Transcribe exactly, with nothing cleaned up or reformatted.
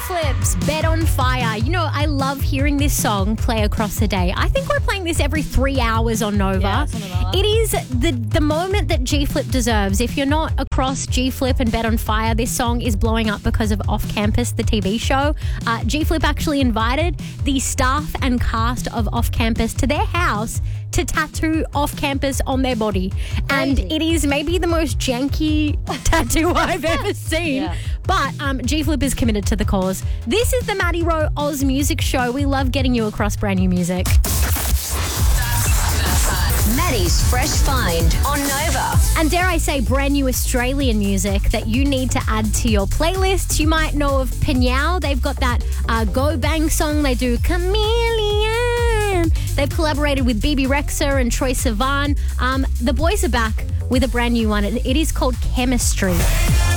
G-Flip's Bed on Fire. You know, I love hearing this song play across the day. I think we're playing this every three hours on Nova. Yeah, something like that. It is the, the moment that G-Flip deserves. If you're not across G-Flip and Bed on Fire, this song is blowing up because of Off Campus, the T V show. Uh, G-Flip actually invited the staff and cast of Off Campus to their house to tattoo Off Campus on their body. And Crazy. it is maybe the most janky tattoo I've ever seen. Yeah. But um, G-Flip is committed to the cause. This is the Maddie Rowe Oz Music Show. We love getting you across brand new music. Maddie's Fresh Find on Nova. And dare I say, brand new Australian music that you need to add to your playlists. You might know of Pinyao. They've got that uh, Go Bang song. They do Chameleon. They've collaborated with B B Rexa and Troye Sivan. Um, the boys are back with a brand new one. It, it is called Chemistry.